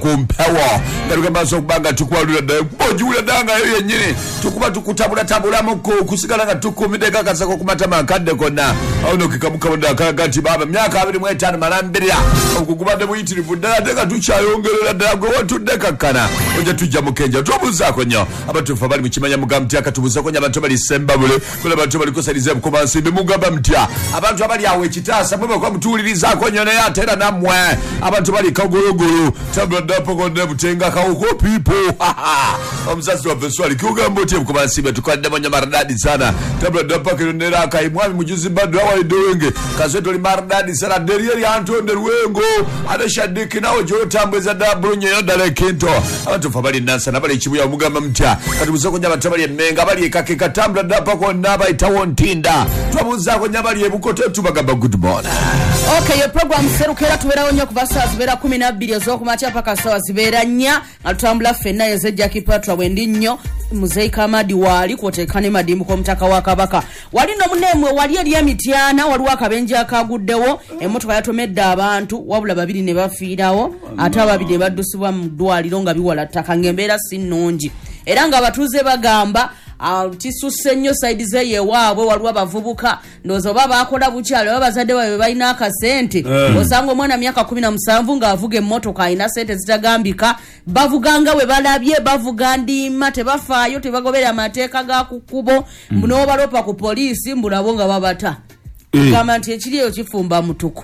kumpewo ngalugamba kubanga tukwalula dda bojula danga yo yennyini tukuba tukutabula muko kusigala nga tukumideka kasako kumatama akadde konna awuno kikabuka kagati baba myaka 25 malambirira okugubadde buyitirivu ddala teka tukyayongerera ddala gwe watudde kakkana oja tujja mukenja tubuzaako nnyo abatuufu abali mukimanya mugamba mutya katubuzaako nnyo abantu bali sembabule kula abantu bali kusaliza ebukoma nsimbi mugamba mutya abantu abali awo ekitaasa mwe bakuba mutuwulirizaako nnyo naye ate era nammwe abantu bali kagologolo tabladdapokonde butenga kawuko people omusasi waffe swali kiugamba otya ebukoma nsimbi tukaddemu nnyo maradadi sana tabladdapakiro neraka imwami mujuzi badu awalidowenge kaswe toli maradadi sana derieri antonde ruwengo ate shadiki nawe gyotambweza ddala bulungi eyo ddala ekinto abatuufu abali nansana bali ekibuya omugamba mutya katubuzaako nnyo abantu abali emmenga bali ekake katambula ddapa konna bayitawo ntinda twabuzaako nnyo abali ebukoto tubagamba good morning. Okay, your program serukera tubeerawo nnyo kuva ssaawa zibeera 12 ez'okumakya paka ssaawa zibeera 4 nga tutambula ffenna yeze Jackie Patra bwendi nnyo Muzeyi Kamadi waali kwoteeka ne madimbu k'omutaka wa Kabaka wali nomuneemwe wali eri emityana waliwo akabenje akaguddewo emmotoka yatomedde abantu wabula babiri ne bafiirawo ate ababiri ne baddusibwa mu ddwaliro nga biwala ttaka ng'embeera si nnungi era nga abatuuze bagamba tisusse nnyo saidi zeye waabwe waliwo abavubuka ndowooza oba baakola bukyalo oba bazadde baabwe balina akasente osanga omwana myaka 17 ng'avuga emmotoka alina sente zitagambika bavuganga we balabye bavuga ndima tebafaayo tebagobera amateeka ga ku kkubo n'obalopa ku poliisi mbulabo nga babata gamba nti ekiri eyo kifumba mutuku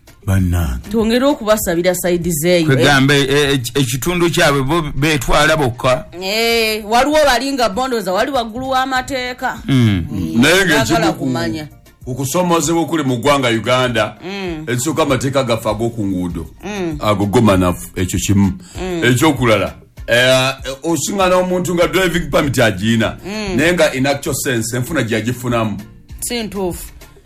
banna tuongere okubasabira saidi zeeyo kwegambe ekitundu kyabwe betwala bokka waliwo balinga bondoza wali waggulu w'amateeka naye ng'ekimu okusomozebwa okuli mu ggwanga Uganda ekisooka amateeka gaffe ag'oku nguudo ago gomanafu ekyo kimu ekyokulala osiŋŋana omuntu nga driving permit agiina naye nga in actual sense enfuna gyagifunamu si ntuufu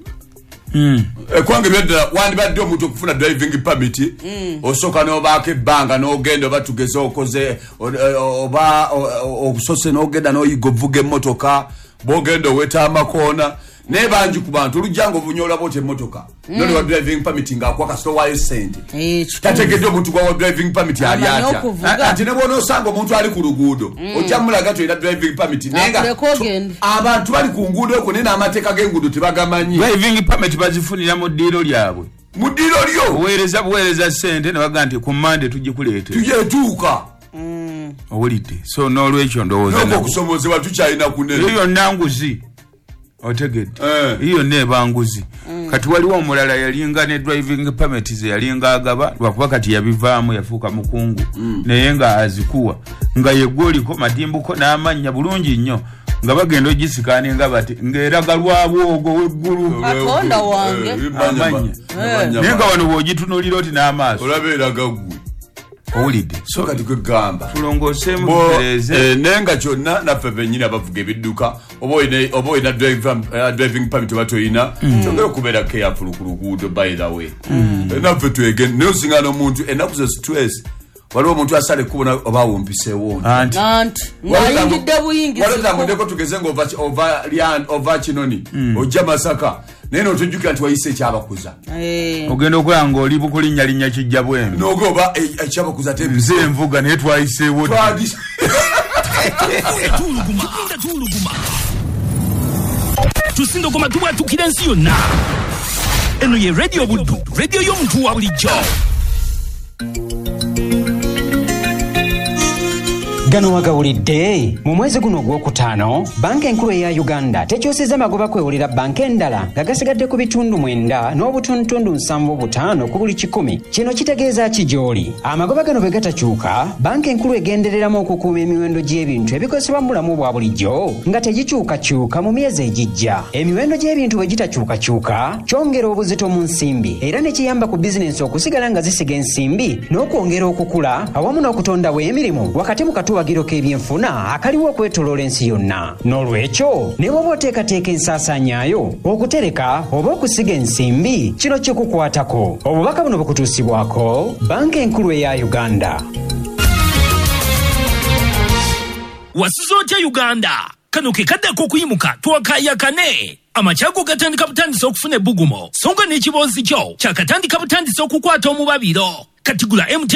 kwange byadala wandibadde omuntu okufuna driving permit osooka n'obaako ebbanga n'ogenda oba tugeze okoze oba obusose n'ogenda n'oyiga ovuga emmotoka bw'ogenda oweta amakoona naye bangi ku bantu olujjanga obunyola boota emmotoka noli wa driving permit ng'akuwa kasita owaayo sente tategedde omuntu gwa driving permit ali atya ati ne bw'ona osanga omuntu ali ku luguudo ojja mulaga tolina driving permit naye nga abantu bali ku nguudo okwo naye n'amateeka g'enguudo tebagamanyi driving permit bazifunira mu ddiiro lyabwe mu ddiiro lyo buweereza sente ne baga nti ku Mande tugikuleete tujeetuuka owulidde so n'olwekyo ndowooza n'okusomozebwa tukyalina kunene eyo nanguzi otegedde iyo nebanguzi kati waliwo omulala yalinga ne driving permit ze yalinga agaba lwakuba kati yabivaamu yafuuka mukungu naye nga azikuwa nga yeggwoliko madimbuko n'amanya bulungi nnyo nga bagenda ogisikaaninga bati ng'eraga lwabwogo weggulu atonda wange amanya naye nga wano bw'ogitunulira oti n'amaaso olabeeraga ggwe owulidde so kati kwegamba tulongoseemu tutereeze naye nga kyonna naffe bennyini abavuga ebidduka oba olina driving permit oba toyina kyongera okubeera careful ku luguudo by the way naffe twegende naye osiŋŋana omuntu ennaku ze stress waliwo omuntu asala ekkubona oba awumpiseewo anti ng'ayingidde buyingizi waliwo tugeze ng'ova kinoni ojja Masaka naye n'otojjukira nti wayise ekyabakuza ogenda okulaba ng'oli bukulinnya kijja bwembi n'oge oba ekyabakuza nze envuga naye twayiseewo tuluguma tusindogoma tubwatukira ensi yonna eno ye radio Buddu radio y'omuntu wa bulijjo Gano wagawulidde mu mwezi guno ogwokutaano banka enkulu eya Uganda tekyosezza magoba kwewulira banka endala nga gasigadde ku bitundu 9 n'obutundutundu 75 ku buli 100. Kino kitegeeza ki gy'oli? Amagoba gano bwe gatakyuka banka enkulu egendereramu okukuuma emiwendo gy'ebintu ebikozesebwa mu bulamu bwa bulijjo nga tegikyukakyuka mu myezi egijja. Emiwendo gy'ebintu bwe gitakyukakyuka kyongera obuzito mu nsimbi era ne kiyamba ku bizinensi okusigala nga zisiga ensimbi n'okwongera okukula awamu n'okutondawo emirimu wakati mu katuwagiro k'ebyenfuna akaliwo okwetoloola ensi yonna. N'olwekyo ne bw'oba oteekateeka ensaasaanyaayo okutereka oba okusiga ensimbi kino kikukwatako. Obubaka buno bukutuusibwako banka enkulu eya Uganda. Wasuza otya Uganda? Kano ke kaddako okuyimuka twakayakane. Amachako gatandika butandisa okufuna ebbugumo songa n'ekiboozi kyo kyakatandika butandisa okukwata omubabiro katigula